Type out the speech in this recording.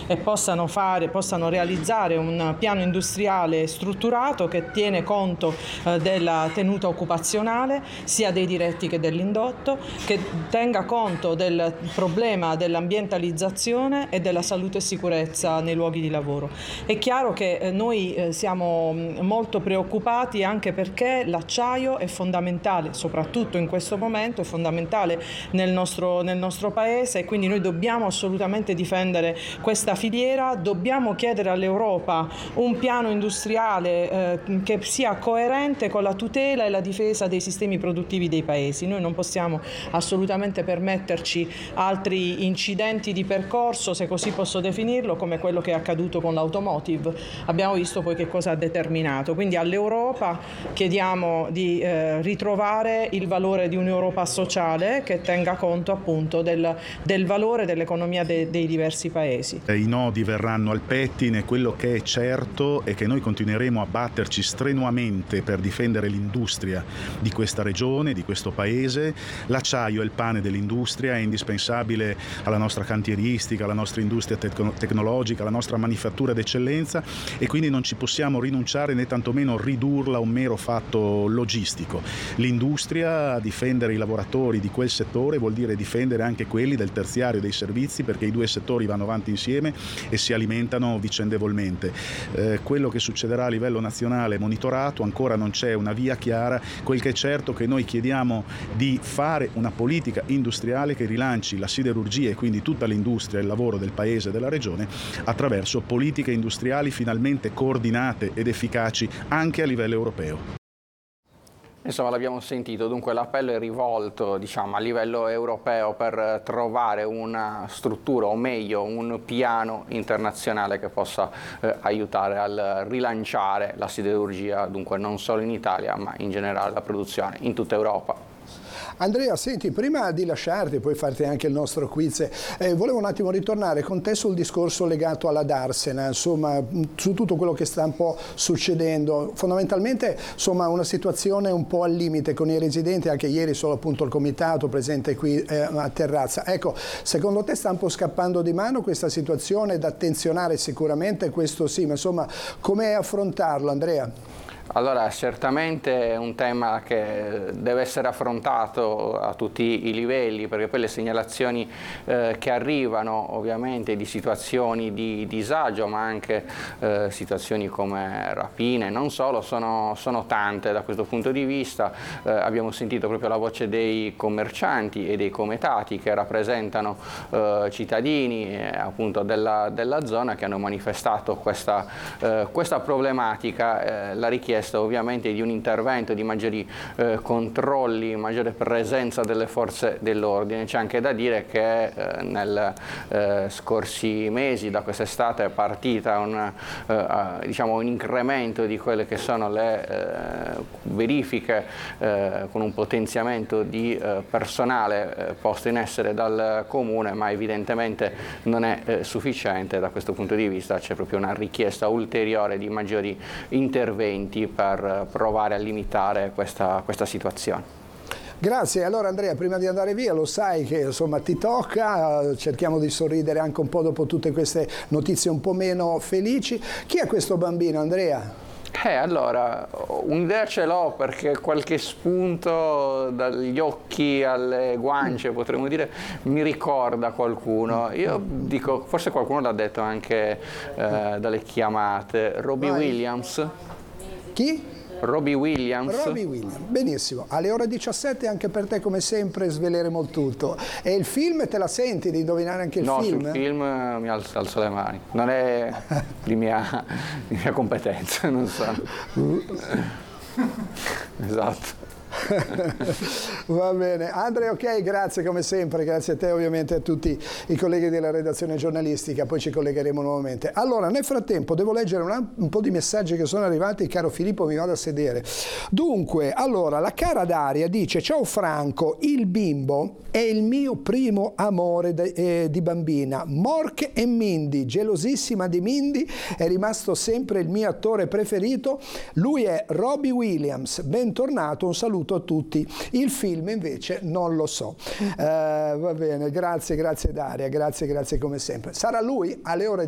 e possano realizzare un piano industriale strutturato che tiene conto della tenuta occupazionale, sia dei diretti che dell'indotto, che tenga conto del problema dell'ambientalizzazione e della salute e sicurezza nei luoghi di lavoro. È chiaro che noi siamo molto preoccupati anche perché l'acciaio è fondamentale, soprattutto in questo momento, è fondamentale nel nostro paese, e quindi noi dobbiamo assolutamente difendere questa filiera, dobbiamo chiedere all'Europa un piano industriale che sia coerente con la tutela e la difesa dei sistemi produttivi dei paesi. Noi non possiamo assolutamente permetterci altri incidenti di percorso, se così posso definirlo, come quello che è accaduto con l'automotive. Abbiamo visto poi che cosa ha determinato. Quindi all'Europa chiediamo di ritrovare il valore di un'Europa sociale che tenga conto appunto del valore dell'economia dei diversi paesi. I nodi verranno al pettine, quello che è certo è che noi continueremo a batterci strenuamente per difendere l'industria di questa regione, di questo paese. L'acciaio è il pane dell'industria, è indispensabile alla nostra cantieristica, alla nostra industria tecnologica, alla nostra manifattura d'eccellenza, e quindi non ci possiamo rinunciare né tantomeno ridurla a un mero fatto logistico. L'industria, difendere i lavoratori di quel settore vuol dire difendere anche quelli del terziario, dei servizi, perché i due settori vanno avanti insieme e si alimentano vicendevolmente. Quello che succederà a livello nazionale è monitorato, ancora non c'è una via chiara. Quel che è certo è che noi chiediamo di fare una politica industriale che rilanci la siderurgia e quindi tutta l'industria e il lavoro del paese e della regione attraverso politiche industriali finalmente coordinate ed efficaci anche a livello europeo. Insomma, l'abbiamo sentito, dunque l'appello è rivolto, diciamo, a livello europeo per trovare una struttura, o meglio un piano internazionale che possa aiutare a rilanciare la siderurgia, dunque non solo in Italia ma in generale la produzione in tutta Europa. Andrea, senti, prima di lasciarti, poi farti anche il nostro quiz, volevo un attimo ritornare con te sul discorso legato alla Darsena, insomma, su tutto quello che sta un po' succedendo. Fondamentalmente, insomma, una situazione un po' al limite con i residenti, anche ieri solo appunto il comitato presente qui a Terrazza. Ecco, secondo te sta un po' scappando di mano questa situazione, da attenzionare sicuramente, questo sì, ma insomma, come affrontarlo, Andrea? Allora, certamente è un tema che deve essere affrontato a tutti i livelli, perché poi le segnalazioni che arrivano ovviamente di situazioni di disagio, ma anche situazioni come rapine, non solo, sono tante da questo punto di vista. Abbiamo sentito proprio la voce dei commercianti e dei comitati che rappresentano cittadini appunto della zona, che hanno manifestato questa problematica, la richiesta ovviamente di un intervento, di maggiori controlli, maggiore presenza delle forze dell'ordine. C'è anche da dire che nel scorsi mesi, da quest'estate, è partita diciamo un incremento di quelle che sono le verifiche con un potenziamento di personale posto in essere dal Comune, ma evidentemente non è sufficiente. Da questo punto di vista c'è proprio una richiesta ulteriore di maggiori interventi per provare a limitare questa situazione. Grazie. Allora Andrea, prima di andare via, lo sai che insomma ti tocca, cerchiamo di sorridere anche un po' dopo tutte queste notizie un po' meno felici. Chi è questo bambino, Andrea? Allora, un'idea ce l'ho, perché qualche spunto dagli occhi alle guance, potremmo dire, mi ricorda qualcuno. Io dico, forse qualcuno l'ha detto anche dalle chiamate, Robbie Williams. Chi? Robbie Williams. Robbie Williams, benissimo. Alle ore 17 anche per te, come sempre, sveleremo il tutto. E il film, te la senti di indovinare anche il film? No, sul film mi alzo le mani. Non è di mia competenza, non so. Esatto. Va bene, Andrea, ok, grazie come sempre, grazie a te, ovviamente a tutti i colleghi della redazione giornalistica, poi ci collegheremo nuovamente. Allora, nel frattempo devo leggere un po' di messaggi che sono arrivati. Caro Filippo, mi vado a sedere. Dunque, allora, la cara Daria dice: ciao Franco, il bimbo è il mio primo amore di bambina. Mork e Mindy, gelosissima di Mindy, è rimasto sempre il mio attore preferito. Lui è Robbie Williams, bentornato, un saluto a tutti. Il film invece non lo so. Va bene, grazie Daria, grazie come sempre. Sarà lui alle ore